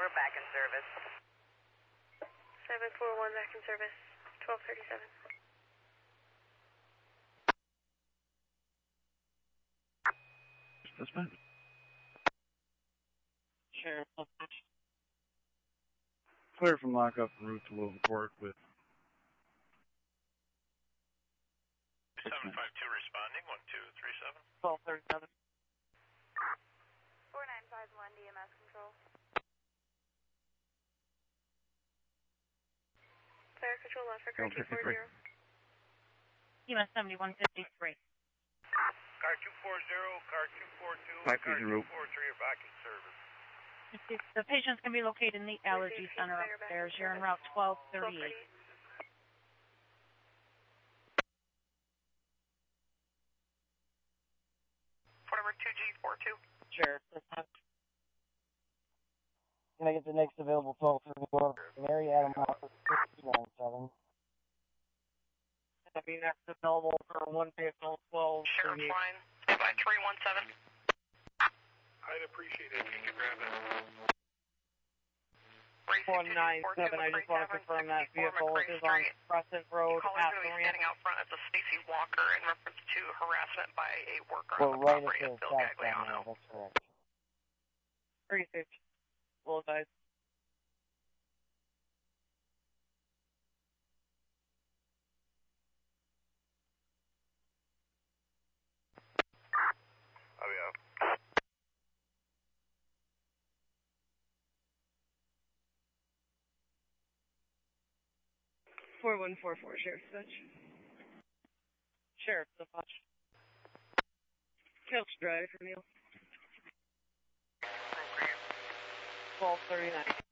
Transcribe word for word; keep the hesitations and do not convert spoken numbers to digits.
We're back in service. seven four one back in service. twelve thirty-seven. Suspect. Sheriff. Clear from lockup en route to Louisville with seven five two responding, one two three seven. twelve thirty-seven. four nine five one D M S control. Fire control left for car two four zero. D M S seventy-one fifty-three. Car two four zero, car two four two, Five car zero. two four three are back in service. The patients can be located in the allergy center upstairs. You're en route twelve thirty-eight. Forward two G four two. Sheriff. Can I get the next available twelve thirty-four? Mary Adam Office six nine seven. That'd be next available for one vehicle twelve. Sheriff line, stay by three one seven. I'd appreciate it if you could grab it. one nine seven, I just want to confirm that vehicle is on Crescent Road at the ramp. Standing out front as a Stacy Walker in reference to harassment by a worker Well, on the right property at of the Bill south Gagliano. now, that's correct. Pretty safe. Well advised. Oh, yeah. four one four four, Sheriff's Dispatch. Sheriff's Dispatch. Couch Drive for Neil. twelve thirty-nine.